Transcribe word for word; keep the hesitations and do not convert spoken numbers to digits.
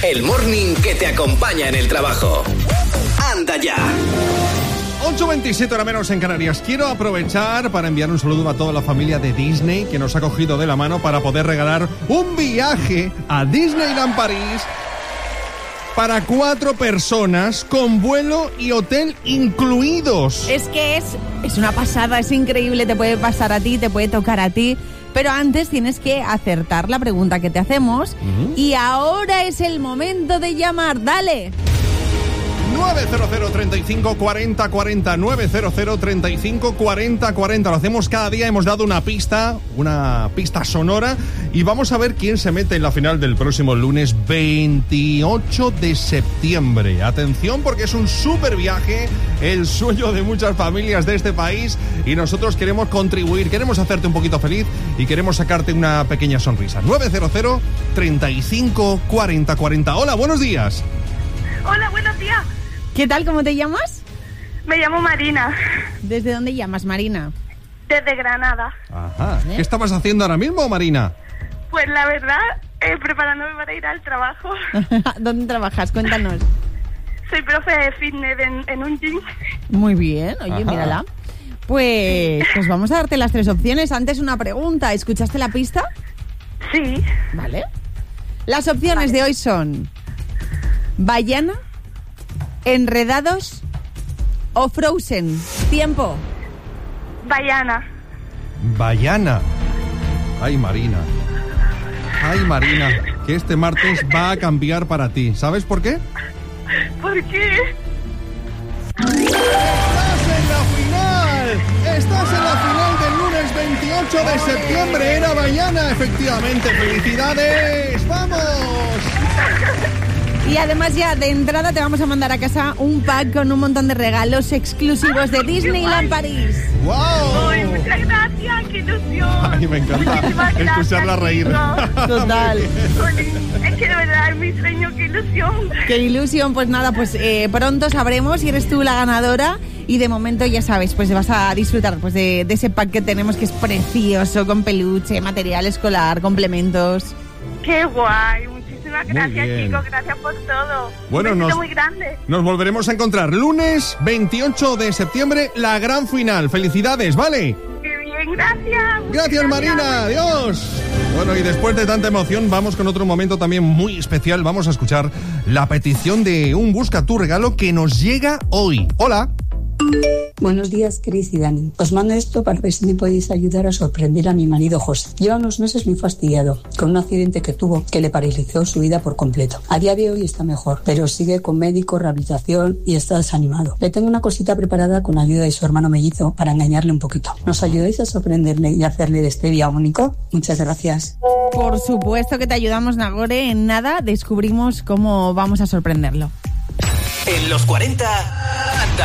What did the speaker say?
el morning que te acompaña en el trabajo. ¡Anda ya! ocho veintisiete hora menos en Canarias. Quiero aprovechar para enviar un saludo a toda la familia de Disney que nos ha cogido de la mano para poder regalar un viaje a Disneyland París para cuatro personas con vuelo y hotel incluidos. Es que es, es una pasada, es increíble, te puede pasar a ti, te puede tocar a ti. Pero antes tienes que acertar la pregunta que te hacemos. Uh-huh. Y ahora es el momento de llamar. ¡Dale! nueve cero cero, treinta y cinco, cuarenta, cuarenta, nueve cero cero, treinta y cinco, cuarenta, cuarenta. Lo hacemos cada día, hemos dado una pista, una pista sonora, y vamos a ver quién se mete en la final del próximo lunes veintiocho de septiembre. Atención, porque es un súper viaje, el sueño de muchas familias de este país, y nosotros queremos contribuir, queremos hacerte un poquito feliz y queremos sacarte una pequeña sonrisa. nueve cero cero, treinta y cinco, cuarenta, cuarenta. Hola, buenos días. Hola, buenos días. ¿Qué tal? ¿Cómo te llamas? Me llamo Marina. ¿Desde dónde llamas, Marina? Desde Granada. Ajá. ¿Eh? ¿Qué estabas haciendo ahora mismo, Marina? Pues la verdad, eh, preparándome para ir al trabajo. ¿Dónde trabajas? Cuéntanos. Soy profe de fitness en, en un gym. Muy bien, oye, Ajá. mírala. Pues, pues vamos a darte las tres opciones. Antes una pregunta, ¿escuchaste la pista? Sí. Vale. Las opciones vale. de hoy son Vaiana, Enredados o Frozen. Tiempo. Vaiana. Vaiana. Ay, Marina. Ay, Marina, que este martes va a cambiar para ti. ¿Sabes por qué? ¿Por qué? ¡Estás en la final! ¡Estás en la final del lunes veintiocho de septiembre! Era Vaiana, efectivamente. ¡Felicidades! ¡Vamos! Y además ya de entrada te vamos a mandar a casa un pack con un montón de regalos exclusivos de Disneyland París. ¡Wow! ¡Ay, muchas gracias! ¡Qué ilusión! Ay, me encanta escucharla reír. Total. Es que de verdad es mi sueño, qué ilusión. Qué ilusión, pues nada, pues eh, pronto sabremos si eres tú la ganadora. Y de momento ya sabes, pues vas a disfrutar pues de, de ese pack que tenemos, que es precioso, con peluche, material escolar, complementos. ¡Qué guay! Muchísimas gracias, chicos, gracias por todo. Bueno, un besito nos, muy grande. Nos volveremos a encontrar lunes veintiocho de septiembre, la gran final. Felicidades, ¿vale? ¡Qué bien, gracias! Gracias, Marina, adiós. Bueno, y después de tanta emoción, vamos con otro momento también muy especial. Vamos a escuchar la petición de un Busca tu Regalo que nos llega hoy. Hola. Buenos días, Cris y Dani. Os mando esto para ver si me podéis ayudar a sorprender a mi marido José. Lleva unos meses muy fastidiado con un accidente que tuvo que le paralizó su vida por completo. A día de hoy está mejor, pero sigue con médico, rehabilitación y está desanimado. Le tengo una cosita preparada con ayuda de su hermano mellizo para engañarle un poquito. ¿Nos ayudáis a sorprenderle y hacerle de este día único? Muchas gracias. Por supuesto que te ayudamos, Nagore. En nada descubrimos cómo vamos a sorprenderlo. En los cuarenta...